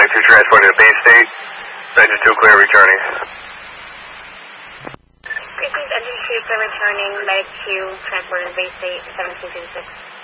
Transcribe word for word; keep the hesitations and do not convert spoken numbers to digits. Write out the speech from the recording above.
two transporting to Bay State. Engine two clear returning. Great, please, engine two clear returning, Medic two transporting to Bay State, seventeen fifty-six.